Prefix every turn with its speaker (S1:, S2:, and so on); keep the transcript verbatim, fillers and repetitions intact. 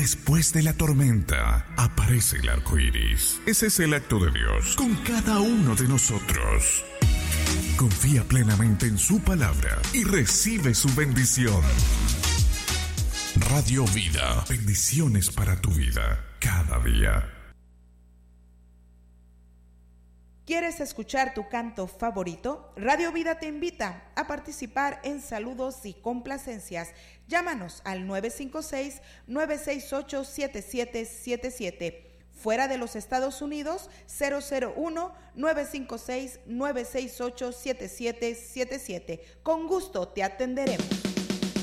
S1: después de la tormenta aparece el arco iris. Ese es el acto de Dios con cada uno de nosotros. Confía plenamente en su palabra y recibe su bendición. Radio Vida. Bendiciones para tu vida cada día.
S2: ¿Quieres escuchar tu canto favorito? Radio Vida te invita a participar en saludos y complacencias. Llámanos al nueve cinco seis, nueve seis ocho, siete siete siete siete. Fuera de los Estados Unidos, cero cero uno, nueve cinco seis, nueve seis ocho, siete siete siete siete. Con gusto te atenderemos.